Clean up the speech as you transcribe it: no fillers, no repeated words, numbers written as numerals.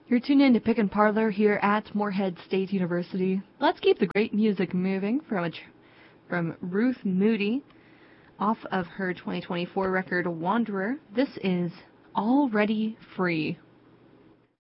You're tuned in to Pick and Parlor here at Morehead State University. Let's keep the great music moving from Ruth Moody off of her 2024 record Wanderer. This is Already Free.